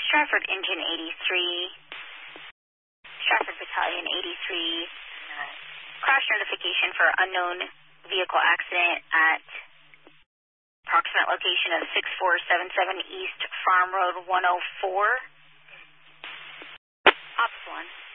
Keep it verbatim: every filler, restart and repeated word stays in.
Stratford Engine eighty-three, Stratford Battalion eighty-three, crash notification for unknown vehicle accident at approximate location of six four seven seven East Farm Road one oh four. Ops one.